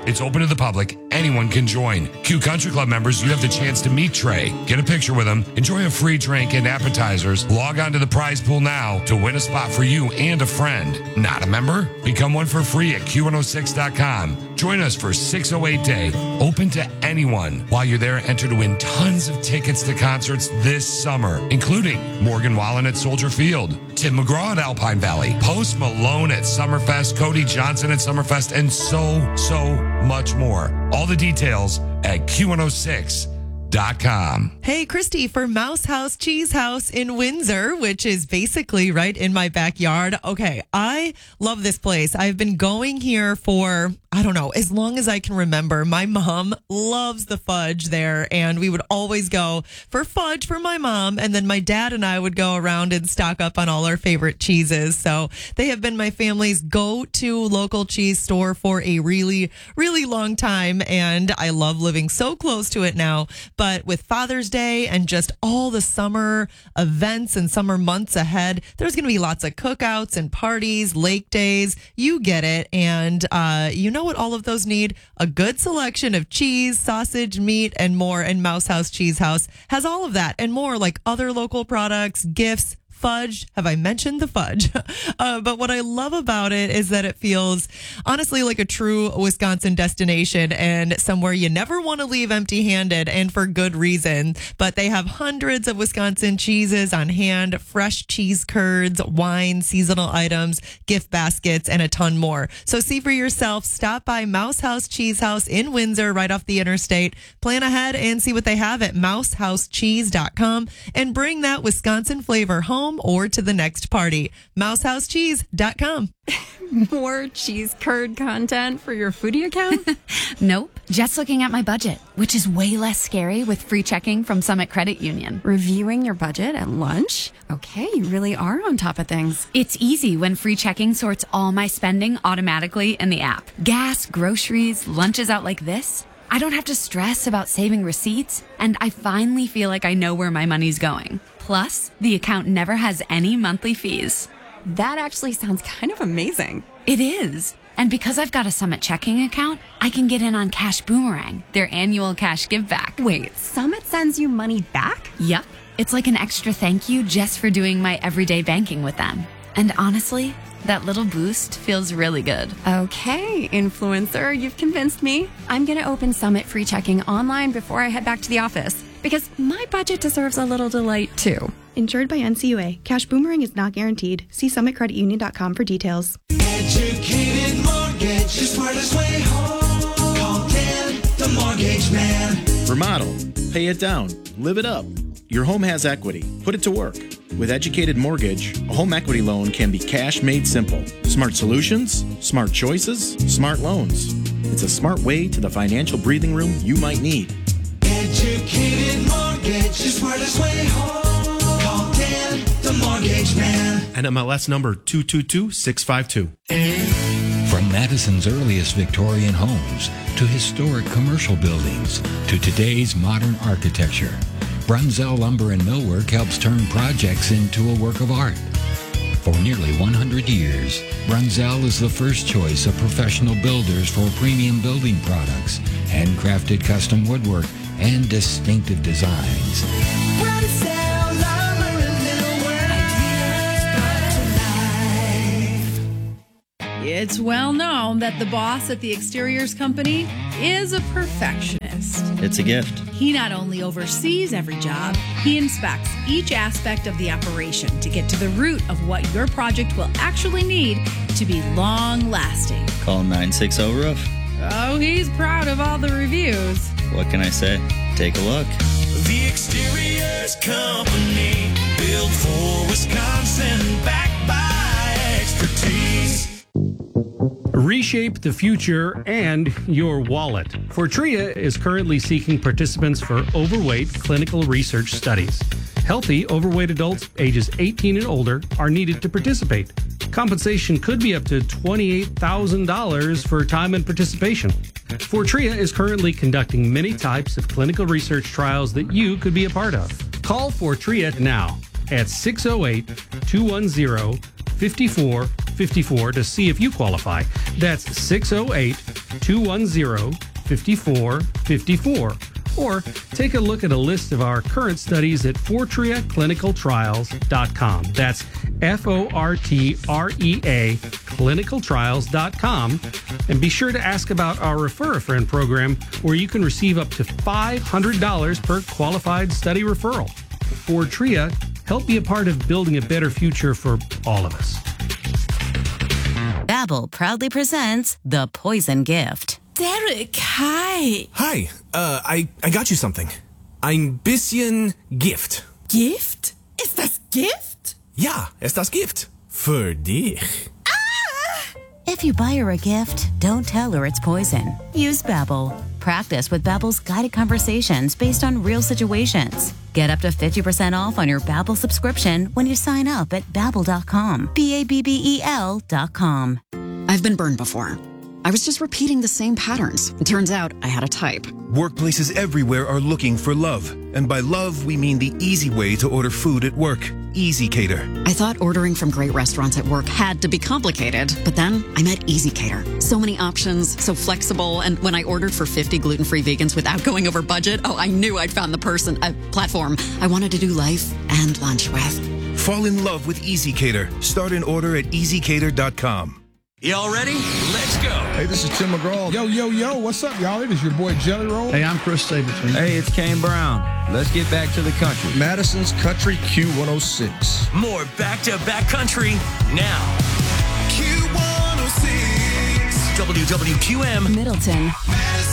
It's open to the public. Anyone can join. Q Country Club members, you have the chance to meet Trey, get a picture with him, enjoy a free drink and appetizers. Log on to the prize pool now to win a spot for you and a friend. Not a member? Become one for free at Q106.com. Join us for 608 Day, open to anyone. While you're there, enter to win tons of tickets to concerts this summer, including Morgan Wallen at Soldier Field, Tim McGraw at Alpine Valley, Post Malone at Summerfest, Cody Johnson at Summerfest, and so much more. All the details at Q106.com. Hey, Christy, for Mouse House Cheese House in Windsor, which is basically right in my backyard. Okay, I love this place. I've been going here for, I don't know, as long as I can remember. My mom loves the fudge there, and we would always go for fudge for my mom, and then my dad and I would go around and stock up on all our favorite cheeses. So they have been my family's go-to local cheese store for a really, really long time, and I love living so close to it now. But with Father's Day and just all the summer events and summer months ahead, there's going to be lots of cookouts and parties, lake days. You get it. And you know what all of those need? A good selection of cheese, sausage, meat, and more. And Mouse House Cheese House has all of that and more, like other local products, gifts, fudge. Have I mentioned the fudge? But what I love about it is that it feels honestly like a true Wisconsin destination and somewhere you never want to leave empty-handed, and for good reason. But they have hundreds of Wisconsin cheeses on hand, fresh cheese curds, wine, seasonal items, gift baskets, and a ton more. So see for yourself. Stop by Mouse House Cheese House in Windsor right off the interstate. Plan ahead and see what they have at mousehousecheese.com and bring that Wisconsin flavor home or to the next party. Mousehousecheese.com. More cheese curd content for your foodie account? Nope. Just looking at my budget, which is way less scary with free checking from Summit Credit Union. Reviewing your budget at lunch? Okay, you really are on top of things. It's easy when free checking sorts all my spending automatically in the app. Gas, groceries, lunches out like this. I don't have to stress about saving receipts, and I finally feel like I know where my money's going. Plus, the account never has any monthly fees. That actually sounds kind of amazing. It is. And because I've got a Summit checking account, I can get in on Cash Boomerang, their annual cash give back. Wait, Summit sends you money back? Yep. It's like an extra thank you just for doing my everyday banking with them. And honestly, that little boost feels really good. Okay, influencer, you've convinced me. I'm going to open Summit free checking online before I head back to the office, because my budget deserves a little delight too. Insured by NCUA. Cash Boomerang is not guaranteed. See summitcreditunion.com for details. Educated Mortgage, the smartest way home. Call Dan, the mortgage man. Remodel, pay it down, live it up. Your home has equity. Put it to work. With Educated Mortgage, a home equity loan can be cash made simple. Smart solutions, smart choices, smart loans. It's a smart way to the financial breathing room you might need. Educated Mortgage, the smartest way home. Call Dan, the mortgage man. NMLS number 222652. From Madison's earliest Victorian homes to historic commercial buildings to today's modern architecture, Brunzell Lumber and Millwork helps turn projects into a work of art. For nearly 100 years, Brunzell is the first choice of professional builders for premium building products, handcrafted custom woodwork, and distinctive designs. Brunzell Lumber and Millwork. It's well known that the boss at the exteriors company is a perfectionist. It's a gift. He not only oversees every job, he inspects each aspect of the operation to get to the root of what your project will actually need to be long-lasting. Call 960-ROOF. Oh, he's proud of all the reviews. What can I say? Take a look. The Exteriors Company, built for Wisconsin, backed by expertise. Reshape the future and your wallet. Fortrea is currently seeking participants for overweight clinical research studies. Healthy, overweight adults ages 18 and older are needed to participate. Compensation could be up to $28,000 for time and participation. Fortrea is currently conducting many types of clinical research trials that you could be a part of. Call Fortrea now at 608-210-5454 to see if you qualify. That's 608 210-5454. Or take a look at a list of our current studies at fortreaclinicaltrials.com. That's FORTREA clinicaltrials.com. And be sure to ask about our Refer a Friend program, where you can receive up to $500 per qualified study referral. Fortrea, help be a part of building a better future for all of us. Babbel proudly presents The Poison Gift. Derek, hi. Hi, I got you something. Ein bisschen Gift. Gift? Ist das Gift? Ja, ist das Gift. Für dich. If you buy her a gift, don't tell her it's poison. Use Babbel. Practice with Babbel's guided conversations based on real situations. Get up to 50% off on your Babbel subscription when you sign up at Babbel.com. Babbel.com. I've been burned before. I was just repeating the same patterns. It turns out I had a type. Workplaces everywhere are looking for love. And by love, we mean the easy way to order food at work. Easy Cater. I thought ordering from great restaurants at work had to be complicated, but then I met Easy Cater. So many options, so flexible, and when I ordered for 50 gluten-free vegans without going over budget, I knew I'd found the platform I wanted to do life and lunch with. Fall in love with Easy Cater. Start an order at easycater.com. Y'all ready? Let's go. Hey, this is Tim McGraw. Yo, what's up, y'all? It is your boy Jelly Roll. Hey, I'm Chris Stapleton. Hey, it's Kane Brown. Let's get back to the country. Madison's Country Q106. More back-to-back country now. Q106. WWQM. Middleton.